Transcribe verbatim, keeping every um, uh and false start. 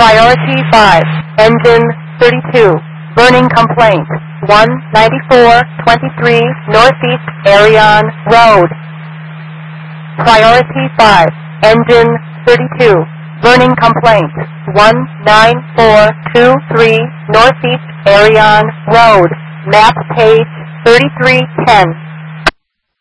Priority five, engine thirty-two, burning complaint, one ninety-four twenty-three Northeast Arion Road. Priority five, engine thirty-two, burning complaint, one nine four two three Northeast Arion Road, map page thirty-three ten.